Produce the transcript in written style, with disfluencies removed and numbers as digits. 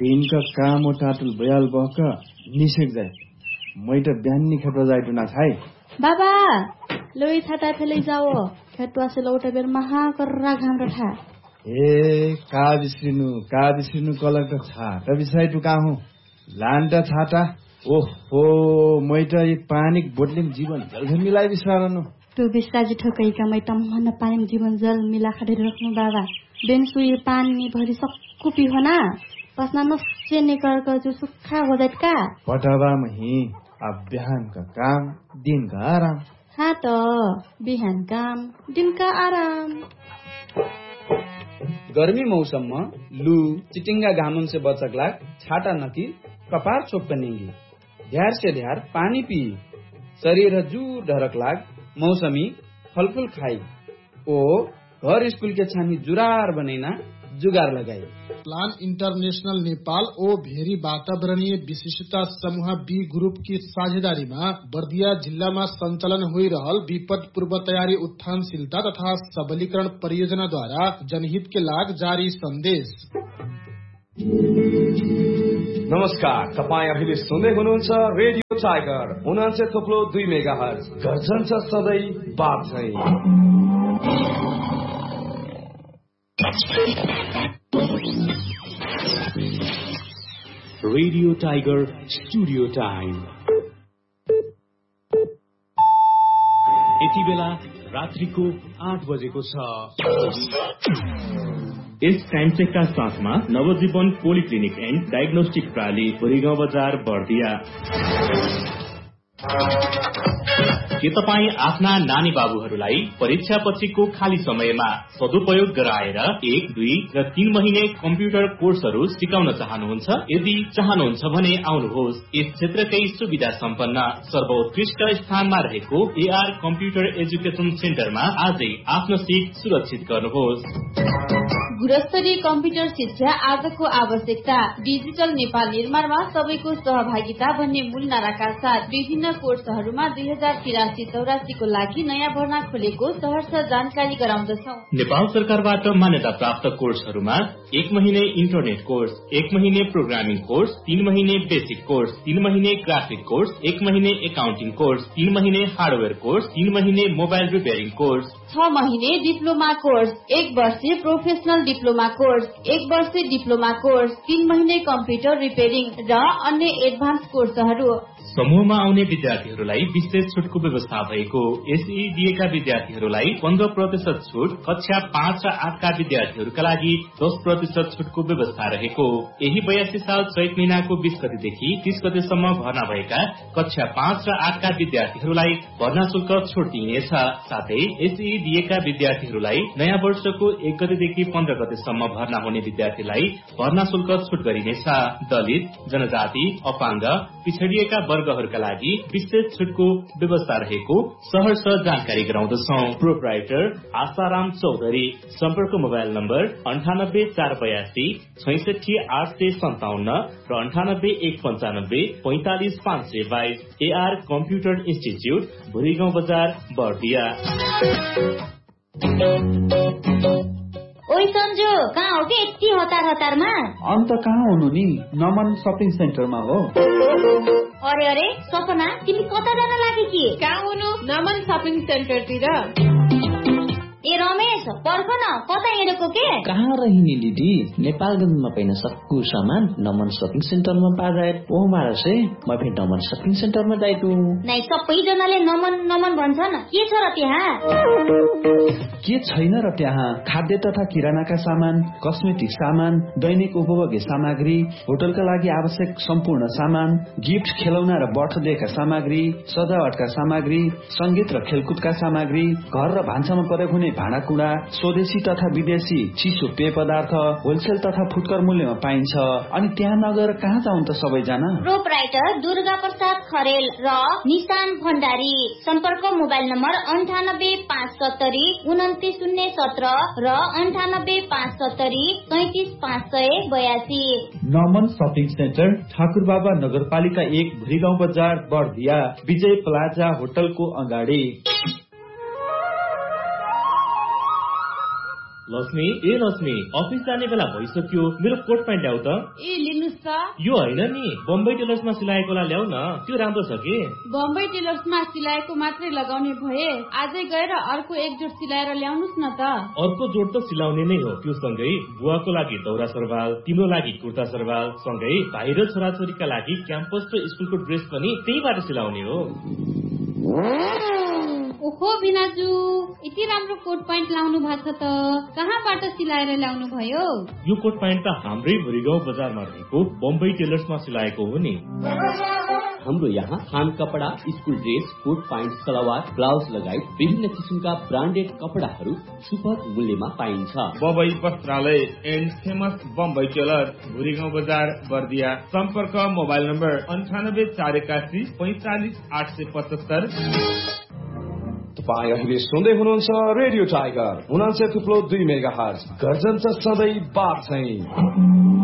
दिनका काम ओ टाटुल बयाल बहक निसेक जाए मैटा बिहानी खेतवा जाइटु ना छाइ बाबा लोई छाता फेलै जाओ खेतवा से लौटा बेर महा कररा घाम रठा ए का बिस्रिनु कलक त छाता बिसाइटु का हूँ लान्टा छाता ओहो मैटा एक पानीक बोटलिम जीवन जल्दी मिलाइ बिस्रारनु तु बिस्राजी ठोकैका मैटा मन पानीम जीवन जल मिला खडेर राख्नु बाबा बेनसुई पानी भरि सक्कु पिहोना पसना नसे निकर जो सुक्खा हो जात का पटावा मही अब बिहान का काम दिन का आराम हाँ तो बिहान काम दिन का आराम गर्मी मौसममा लू चिटिंगा घामन से बचकला छाटा नकी कपार छोप नेंगी ध्यार से ध्यार पानी पी शरीर जू ढरक लाग मौसमी फलफूल खाई ओ घर स्कूल के छानी जुरार बनेना जुगार लगाई प्लान इंटरनेशनल नेपाल ओ भेरी वातावरणीय विशिष्टता समूह बी ग्रुप की साझेदारीमा बर्दिया जिल्लामा सञ्चालन होइरहल विपद पूर्व तयारी उत्थानशीलता तथा सबलीकरण परियोजना द्वारा जनहित के लाग जारी संदेश। नमस्कार, तपाईँ अहिले सुन्दै हुनुहुन्छ रेडियो टाइगर 89.2 मेगाहर्ज गर्जन छ सधैँ बात चाहिँ। रेडियो टाइगर स्टुडियो टाइम यति बेला रात्रिको 8 बजेको छ। यस टाइम चेकका साथमा नवजीवन पोलिक्लिनिक एन्ड डायग्नोस्टिक प्रणाली भुरीगाउँ बजार बर्दिया। के तपाईँ आफ्ना नानी बाबुहरूलाई परीक्षा पछिको खाली समयमा सदुपयोग गराएर 1, 2 र 3 महिने कम्प्युटर कोर्सहरू सिकाउन चाहनुहुन्छ? यदि चाहनुहुन्छ भने आउनुहोस् यस क्षेत्रकै सुविधा सम्पन्न सर्वोत्कृष्ट स्थानमा रहेको एआर कम्प्युटर एजुकेसन सेन्टरमा आजै आफ्नो सिट सुरक्षित गर्नुहोस्। गुणस्तरीय कम्प्युटर शिक्षा आजको आवश्यकता डिजिटल नेपाल निर्माणमा सबैको सहभागिता भन्ने मूल नाराका साथ विभिन्न कोर्सहरूमा 2083-84 को लागि नयाँ भर्ना खोलेको सहर्ष जानकारी गराउँदछौ। नेपाल सरकारबाट मान्यता प्राप्त कोर्सहरूमा 1 महिने इन्टरनेट कोर्स, 1 महिने प्रोग्रामिङ कोर्स, 3 महिने बेसिक कोर्स, 3 महिने ग्राफिक कोर्स, 1 महिने एकाउन्टिङ कोर्स, 3 महिने हार्डवेयर कोर्स, 3 महिने मोबाइल रिपेयरिङ कोर्स, 6 महिने डिप्लोमा कोर्स, 1 वर्षीय प्रोफेसनल डिप्लोमा कोर्स, 1 वर्षीय डिप्लोमा कोर्स, 3 महिने कम्प्युटर रिपेयरिङ र अन्य एडभान्स कोर्सहरू। समूहमा आउने विद्यार्थीहरूलाई विशेष छुटको व्यवस्था भएको। एसईडीए का विद्यार्थीहरूलाई 15% छुट, कक्षा 5 र 8 का विद्यार्थीहरूका लागि 10% छुटको व्यवस्था रहेको। यही 82 साल चैत महिनाको 20 गतेदेखि 30 गतेसम्म भर्ना भएका कक्षा 5 र 8 का विद्यार्थीहरूलाई भर्ना शुल्क छुट दिइनेछ। साथै एसईडीए का विद्यार्थीहरूलाई नयाँ वर्षको 1 गतेदेखि 15 गतेसम्म भर्ना हुने विद्यार्थीलाई भर्ना शुल्क छुट गरिनेछ। दलित, जनजाति, अपाङ्ग, पिछडिएका वर्गहरूका लागि विशेष छुटको व्यवस्था रहेको सहर्ष जानकारी गराउँदछौं। प्रोप्राइटर आशाराम चौधरी। सम्पर्क मोबाइल नम्बर 98 482 66 857 र 98 195 45 522। एआर कम्प्युटर इन्स्टिच्युट भुरीगाउँ बजार बर्दिया। ओइ सन्जु, कहाँ हो के यति हतारमा? अन्त कहाँ हुनु नि, नमन शपिङ सेन्टरमा हो। अरे अरे सपना, तिमी कता जान लागि कि? कहाँ हुनु? नमन शपिङ सेन्टरतिर। ए रमेश, पर्ख न, कता हिँडेको के? कहाँ रहिनी दिदी, नेपालगञ्जमा पाइन सक्कु सामान नमन शपिङ सेन्टरमा पाजाए। ओ मारसे, म फेरि नमन शपिङ सेन्टरमा जाइटु। नै सबैजनाले नमन नमन भन्छन्, के छ र त्यहाँ? के छैन र त्यहाँ? खाद्य तथा किरानाका सामान, कस्मेटिक सामान, दैनिक उपभोग्य सामग्री, होटलका लागि आवश्यक सम्पूर्ण सामान, गिफ्ट, खेलौना र बर्थडेका सामग्री, सजावटका सामग्री, संगीत र खेलकुदका सामग्री, घर र भान्सामा प्रयोग हुने भाँडाकुँडा, स्वदेशी तथा विदेशी चिसो पेय पदार्थ होलसेल तथा फुटकर मूल्यमा पाइन्छ। अनि त्यहाँ नगएर कहाँ जाउँ त सबैजना? प्रोप्राइटर दुर्गा प्रसाद खरेल र निशान भण्डारी। सम्पर्क मोबाइल नम्बर 98 570 29017 र 98 570 33 582। नमन शपिङ सेन्टर, ठाकुरबाबा नगरपालिका 1 भुरीगाउँ बजार बर्दिया, विजय प्लाजा होटलको अगाडि। लक्ष्मी ए लक्ष्मी अफिस जाने बेला भइसक्यो मेरो कोट प्यान्ट ल्याउ त ए लिनुस् त यो होइन नि बम्बई टेलर्समा सिलाएकोला ल्याउ न त्यो राम्रो छ के बम्बई टेलर्समा सिलाएको मात्रै लगाउने भए आजै गएर अर्को एक जोड सिलाएर ल्याउनुस् न त अर्को जोड त सिलाउने नै हो त्यो सँगै बुवाको लागि दौरा सरबाल तिम्रो लागि कुर्ता सरबाल सँगै भाइ र छोराछोरीका लागि क्याम्पस र स्कुलको ड्रेस पनि त्यहीबाट सिलाउने हो ओहो बिनाजु यति राम्रो कोट प्यान्ट लाउनु भएको छ त कहाँबाट सिलाएर ल्याउनु भयो यो कोट प्यान्ट त हाम्रै भुरीगाउँ बजारमा रहेको बम्बई टेलर्समा सिलाएको हो नि हाम्रो यहाँ थान कपडा school dress coat pant salwar blouse लगायत विभिन्न किसिमका ब्रान्डेड कपडाहरू सुपथ मूल्यमा पाइन्छ बम्बई वस्त्रालय and famous Bombay tailor Bhurigaun बजार बर्दिया सम्पर्क मोबाइल नम्बर 9848458875 तपाईँ अहिले सुन्दै हुनुहुन्छ रेडियो टाइगर 89.2 मेगाहर्ज गर्जन छ सधैँ बात चाहिँ